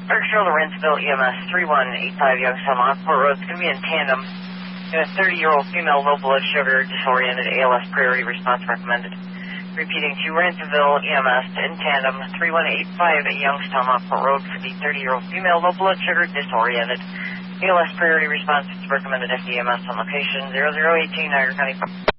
Berkshire, Lawrenceville, EMS 3185 Youngstown Lockport Road. It's going to be in tandem. A 30-year-old female, low blood sugar, disoriented, ALS priority response recommended. Repeating to Ranceville, EMS in tandem 3185 at Youngstown Lockport Road for the 30-year-old female, low blood sugar, disoriented, ALS priority response recommended FDMS on location 0018 Niagara County.